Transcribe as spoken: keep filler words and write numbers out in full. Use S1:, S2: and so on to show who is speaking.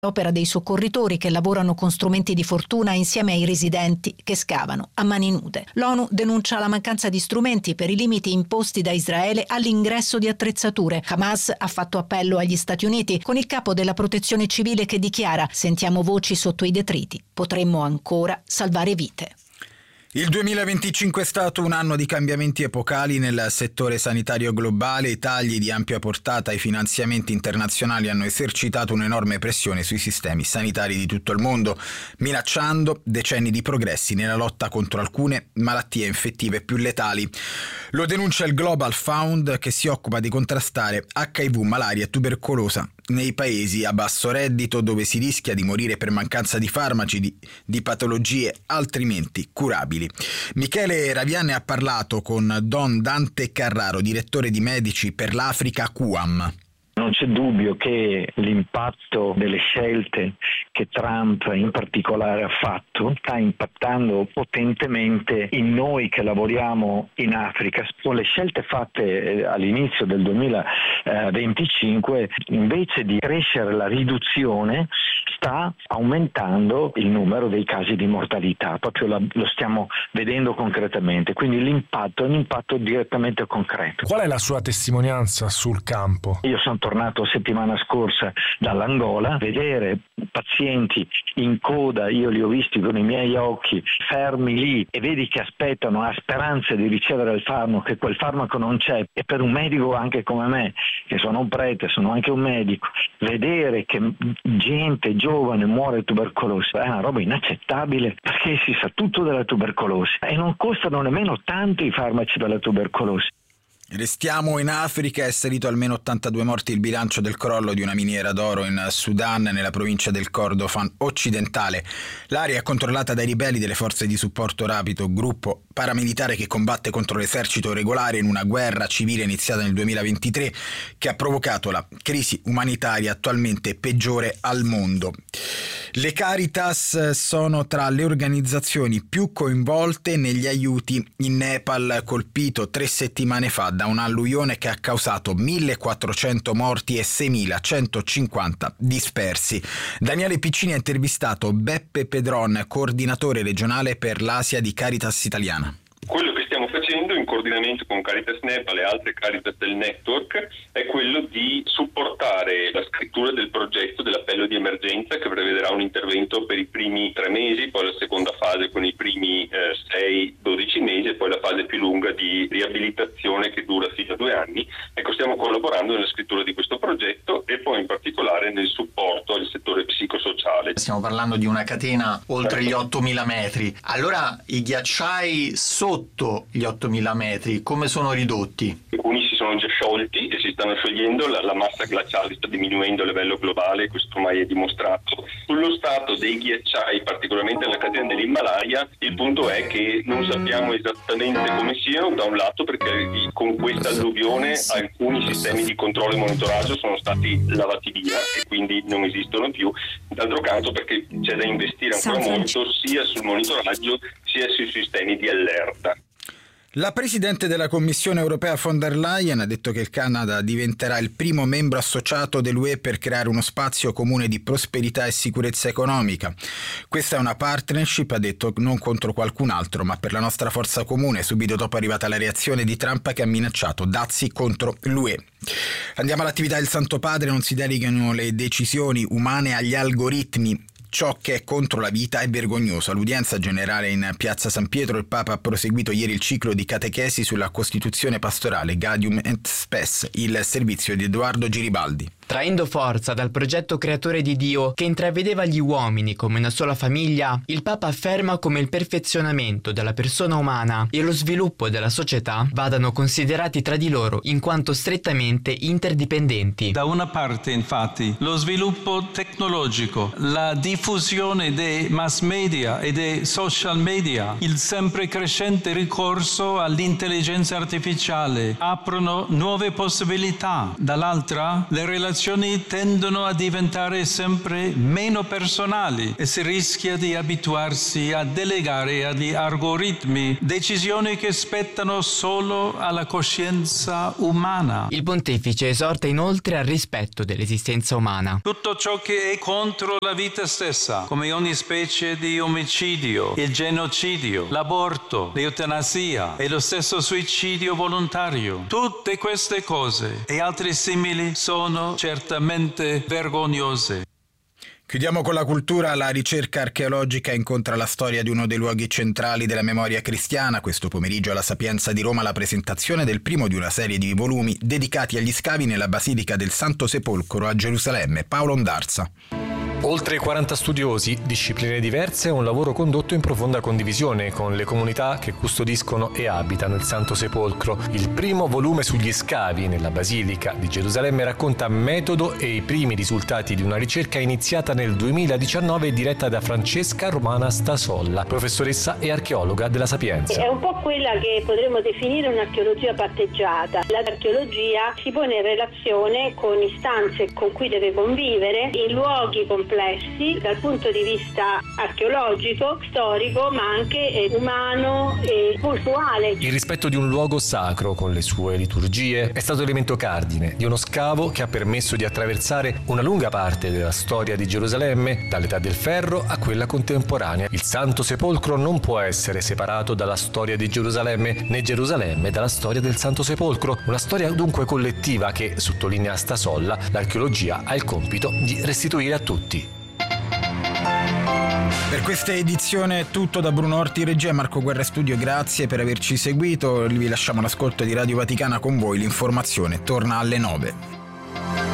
S1: Opera dei soccorritori che lavorano con strumenti di fortuna insieme ai residenti che scavano a mani nude. L'ONU denuncia la mancanza di strumenti per i limiti imposti da Israele all'ingresso di attrezzature. Hamas ha fatto appello agli Stati Uniti con il capo della protezione civile che dichiara: sentiamo voci sotto i detriti, potremmo ancora salvare vite.
S2: Il duemilaventicinque è stato un anno di cambiamenti epocali nel settore sanitario globale. I tagli di ampia portata ai finanziamenti internazionali hanno esercitato un'enorme pressione sui sistemi sanitari di tutto il mondo, minacciando decenni di progressi nella lotta contro alcune malattie infettive più letali. Lo denuncia il Global Fund, che si occupa di contrastare acca i vu, malaria e tubercolosa nei paesi a basso reddito, dove si rischia di morire per mancanza di farmaci, di, di patologie altrimenti curabili. Michele Raviane ha parlato con Don Dante Carraro, direttore di Medici per l'Africa Q U A M.
S3: Non c'è dubbio che l'impatto delle scelte che Trump in particolare ha fatto sta impattando potentemente in noi che lavoriamo in Africa. Con le scelte fatte all'inizio del duemilaventicinque, invece di crescere la riduzione, sta aumentando il numero dei casi di mortalità, proprio la, lo stiamo vedendo concretamente, quindi l'impatto è un impatto direttamente concreto.
S4: Qual è la sua testimonianza sul campo?
S3: Io sono tornato settimana scorsa dall'Angola, vedere pazienti in coda, io li ho visti con i miei occhi, fermi lì, e vedi che aspettano, ha speranza di ricevere il farmaco, che quel farmaco non c'è, e per un medico anche come me, che sono un prete, sono anche un medico, vedere che gente giovane muore di tubercolosi è una roba inaccettabile, perché si sa tutto della tubercolosi e non costano nemmeno tanto i farmaci per la tubercolosi.
S2: Restiamo in Africa. È salito almeno ottantadue morti il bilancio del crollo di una miniera d'oro in Sudan, nella provincia del Kordofan occidentale. L'area è controllata dai ribelli delle forze di supporto rapido, gruppo paramilitare che combatte contro l'esercito regolare in una guerra civile iniziata nel duemilaventitré, che ha provocato la crisi umanitaria attualmente peggiore al mondo. Le Caritas sono tra le organizzazioni più coinvolte negli aiuti in Nepal, colpito tre settimane fa da un'alluvione che ha causato millequattrocento morti e seimilacentocinquanta dispersi. Daniele Piccini ha intervistato Beppe Pedron, coordinatore regionale per l'Asia di Caritas Italiana.
S5: Quello che stiamo facendo in coordinamento con Caritas Nepal e altre Caritas del network è quello di supportare la scrittura del progetto dell'appello di emergenza, che prevederà un intervento per i primi tre mesi, poi la seconda fase con i primi eh, sei dodici mesi e poi la fase più lunga di riabilitazione che dura fino a due anni. Ecco, stiamo collaborando nella scrittura di questo progetto e poi in particolare nel supporto al settore psicosociale.
S6: Stiamo parlando di una catena oltre gli ottomila metri. Allora i ghiacciai sotto gli ottomila metri come sono ridotti?
S5: Alcuni si sono già sciolti e si stanno sciogliendo, la, la massa glaciale sta diminuendo a livello globale, questo ormai è dimostrato. Sullo stato dei ghiacciai, particolarmente nella catena dell'Himalaya, il punto è che non sappiamo esattamente come siano, da un lato perché con questa alluvione alcuni sistemi di controllo e monitoraggio sono stati lavati via e quindi non esistono più, d'altro canto perché c'è da investire ancora molto sia sul monitoraggio sia sui sistemi di allerta.
S2: La Presidente della Commissione europea von der Leyen ha detto che il Canada diventerà il primo membro associato dell'U E per creare uno spazio comune di prosperità e sicurezza economica. Questa è una partnership, ha detto, non contro qualcun altro, ma per la nostra forza comune, subito dopo è arrivata la reazione di Trump che ha minacciato dazi contro l'U E. Andiamo all'attività del Santo Padre, non si delegano le decisioni umane agli algoritmi. Ciò che è contro la vita è vergognoso. All'udienza generale in Piazza San Pietro il Papa ha proseguito ieri il ciclo di catechesi sulla Costituzione pastorale Gaudium et Spes, il servizio di Edoardo Giribaldi.
S7: Traendo forza dal progetto creatore di Dio che intravedeva gli uomini come una sola famiglia, il Papa afferma come il perfezionamento della persona umana e lo sviluppo della società vadano considerati tra di loro in quanto strettamente interdipendenti.
S8: Da una parte, infatti, lo sviluppo tecnologico, la diffusione dei mass media e dei social media, il sempre crescente ricorso all'intelligenza artificiale aprono nuove possibilità. Dall'altra, le relazioni relazioni tendono a diventare sempre meno personali e si rischia di abituarsi a delegare agli algoritmi decisioni che spettano solo alla coscienza umana.
S7: Il pontefice esorta inoltre al rispetto dell'esistenza umana.
S8: Tutto ciò che è contro la vita stessa, come ogni specie di omicidio, il genocidio, l'aborto, l'eutanasia e lo stesso suicidio volontario. Tutte queste cose e altre simili sono certamente vergognose.
S2: Chiudiamo con la cultura. La ricerca archeologica incontra la storia di uno dei luoghi centrali della memoria cristiana. Questo pomeriggio alla Sapienza di Roma la presentazione del primo di una serie di volumi dedicati agli scavi nella Basilica del Santo Sepolcro a Gerusalemme. Paolo Ondarza.
S9: Oltre quaranta studiosi, discipline diverse e un lavoro condotto in profonda condivisione con le comunità che custodiscono e abitano il Santo Sepolcro. Il primo volume sugli scavi nella Basilica di Gerusalemme racconta metodo e i primi risultati di una ricerca iniziata nel duemiladiciannove e diretta da Francesca Romana Stasolla, professoressa e archeologa della Sapienza.
S10: È un po' quella che potremmo definire un'archeologia patteggiata. L'archeologia si pone in relazione con istanze con cui deve convivere in luoghi complessi dal punto di vista archeologico, storico, ma anche umano e culturale.
S9: Il rispetto di un luogo sacro con le sue liturgie è stato elemento cardine di uno scavo che ha permesso di attraversare una lunga parte della storia di Gerusalemme, dall'età del ferro a quella contemporanea. Il Santo Sepolcro non può essere separato dalla storia di Gerusalemme, né Gerusalemme dalla storia del Santo Sepolcro. Una storia dunque collettiva che, sottolinea Stasolla, l'archeologia ha il compito di restituire a tutti.
S2: Per questa edizione è tutto da Bruno Orti, regia, e Marco Guerra Studio. Grazie per averci seguito. Vi lasciamo l'ascolto di Radio Vaticana. Con voi l'informazione torna alle nove.